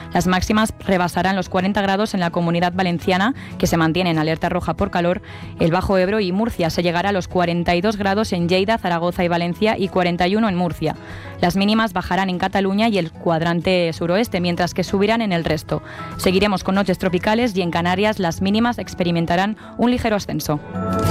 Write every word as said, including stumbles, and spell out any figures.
Las máximas rebasarán los cuarenta grados en la Comunidad Valenciana, que se mantiene en alerta roja por calor, el Bajo Ebro y Murcia. Se llegará a los cuarenta y dos grados en Lleida, Zaragoza y Valencia y cuarenta y uno en Murcia. Las mínimas bajarán en Cataluña y el cuadrante suroeste, mientras que subirán en el resto. Seguiremos con noches tropicales y en Canarias las mínimas experimentarán un ligero ascenso.